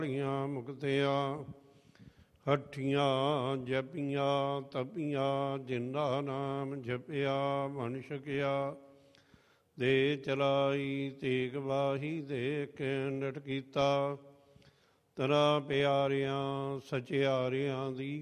ਮੁਕਤਿਆ ਹੱਠੀਆਂ ਜਪੀਆਂ ਤਪੀਆਂ, ਜਿੰਦਾ ਨਾਮ ਜਪਿਆ ਬਣ ਛਕਿਆ। ਦੇ ਚਲਾਈ ਤੇਗ ਵਾਹੀ, ਦੇ ਕੈਂਡਟ ਕੀਤਾ। ਤਰਾ ਪਿਆਰਿਆਂ ਸਚਿਆਰਿਆਂ ਦੀ